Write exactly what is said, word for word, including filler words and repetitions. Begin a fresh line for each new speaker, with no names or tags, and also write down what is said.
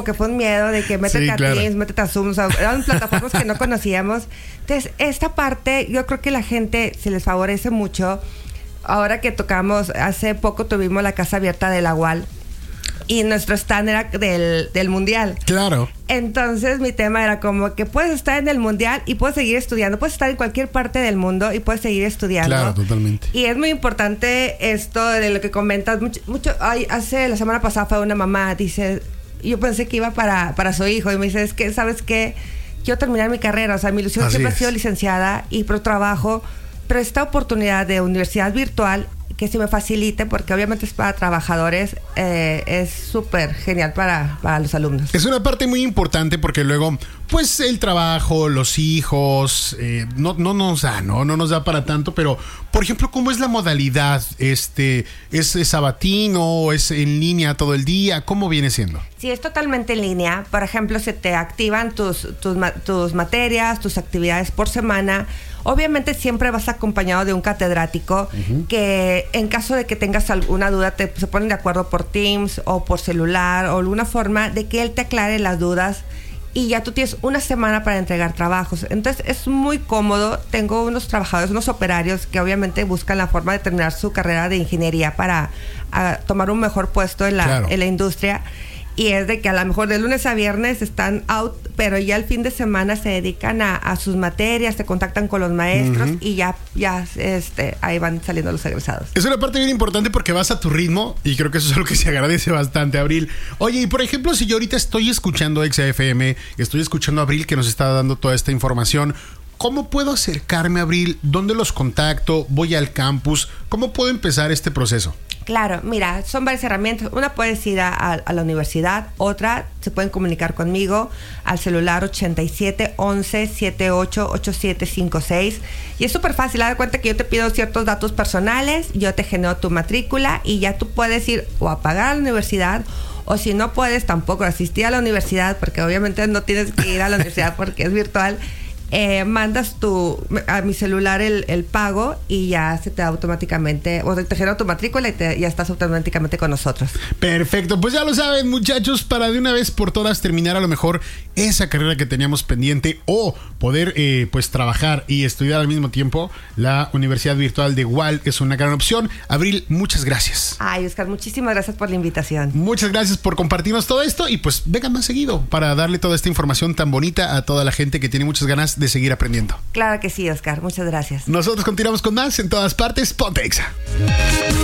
como que fue un miedo de que métete sí, a claro. Teams, métete a Zoom, o sea, eran plataformas que no conocíamos. Entonces, esta parte yo creo que la gente se les favorece mucho. Ahora que tocamos, hace poco tuvimos la casa abierta de la U A L y nuestro stand era del, del mundial.
Claro.
Entonces mi tema era como que puedes estar en el mundial y puedes seguir estudiando, puedes estar en cualquier parte del mundo y puedes seguir estudiando.
Claro, totalmente.
Y es muy importante esto de lo que comentas. Mucho, mucho ay, hace la semana pasada fue una mamá, dice, yo pensé que iba para, para su hijo y me dice, es que, ¿sabes qué? Quiero terminar mi carrera, o sea, mi ilusión Así siempre es. ha sido licenciada y pro trabajo, pero esta oportunidad de universidad virtual que se me facilite, porque obviamente es para trabajadores, eh, es súper genial para, para los alumnos.
Es una parte muy importante porque luego, pues el trabajo, los hijos, eh, no, no nos da, ¿no? No nos da para tanto, pero, por ejemplo, ¿cómo es la modalidad? Este, ¿es, es sabatino? ¿Es en línea todo el día? ¿Cómo viene siendo?
Sí, es totalmente en línea. Por ejemplo, se te activan tus, tus, tus materias, tus actividades por semana. Obviamente siempre vas acompañado de un catedrático uh-huh. que en caso de que tengas alguna duda te, se ponen de acuerdo por Teams o por celular o alguna forma de que él te aclare las dudas y ya tú tienes una semana para entregar trabajos. Entonces es muy cómodo. Tengo unos trabajadores, unos operarios que obviamente buscan la forma de terminar su carrera de ingeniería para a, tomar un mejor puesto en la, claro. en la industria. Y es de que a lo mejor de lunes a viernes están out, pero ya el fin de semana se dedican a, a sus materias, se contactan con los maestros uh-huh. y ya, ya este, ahí van saliendo los egresados.
Es una parte bien importante porque vas a tu ritmo y creo que eso es algo que se agradece bastante, Abril. Oye, y por ejemplo, si yo ahorita estoy escuchando Exa F M, estoy escuchando a Abril que nos está dando toda esta información, ¿cómo puedo acercarme, Abril? ¿Dónde los contacto? ¿Voy al campus? ¿Cómo puedo empezar este proceso?
Claro, mira, son varias herramientas. Una, puedes ir a, a, a la universidad. Otra, se pueden comunicar conmigo al celular ochenta y siete, once, setenta y ocho, ochenta y siete cincuenta y seis. Y es súper fácil. Haz de cuenta que yo te pido ciertos datos personales, yo te genero tu matrícula y ya tú puedes ir o a pagar a la universidad, o si no puedes tampoco asistir a la universidad, porque obviamente no tienes que ir a la universidad porque es virtual. Eh, mandas tu, a mi celular el, el pago y ya se te da automáticamente, o te genera tu matrícula y te, ya estás automáticamente con nosotros.
Perfecto, pues ya lo saben, muchachos, para de una vez por todas terminar a lo mejor esa carrera que teníamos pendiente o poder eh, pues trabajar y estudiar al mismo tiempo, la Universidad Virtual de U A L es una gran opción. Abril, muchas gracias.
Ay, Oscar, muchísimas gracias por la invitación.
Muchas gracias por compartirnos todo esto y pues vengan más seguido para darle toda esta información tan bonita a toda la gente que tiene muchas ganas de seguir aprendiendo.
Claro que sí, Oscar. Muchas gracias.
Nosotros continuamos con más en todas partes. Ponte Exa.